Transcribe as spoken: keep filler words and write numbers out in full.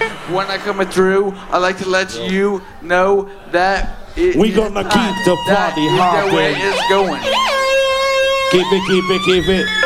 when I coming through, I like to let you know that it we gonna keep the party hopping. hopping. That is the way it's going. Keep it, keep it, keep it.